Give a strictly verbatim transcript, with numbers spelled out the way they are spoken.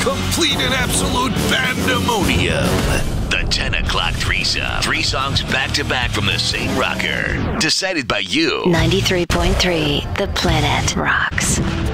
complete and absolute pandemonium. The ten o'clock threesome. Three songs back to back from the same rocker. Decided by you. ninety-three point three, The Planet Rocks.